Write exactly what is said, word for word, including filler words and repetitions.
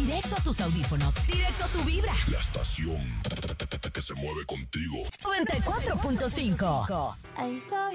directo a tus audífonos, directo a tu vibra. La estación que se mueve contigo. noventa y cuatro punto cinco. I saw